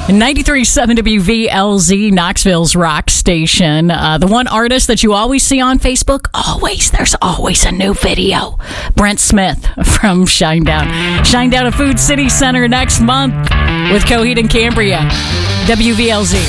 93.7 WVLZ, Knoxville's rock station. The one artist that you always see on Facebook, there's always a new video. Brent Smith from Shinedown. Shinedown at Food City Center next month with Coheed and Cambria. WVLZ.